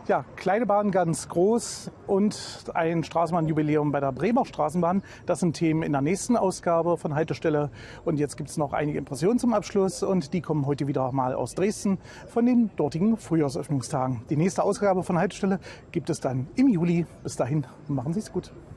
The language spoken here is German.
Ja, kleine Bahn ganz groß und ein Straßenbahnjubiläum bei der Bremer Straßenbahn. Das sind Themen in der nächsten Ausgabe von Haltestelle. Und jetzt gibt es noch einige Impressionen zum Abschluss und die kommen heute wieder mal aus Dresden von den dortigen Frühjahrsöffnungstagen. Die nächste Ausgabe von Haltestelle gibt es dann im Juli. Bis dahin, machen Sie es gut.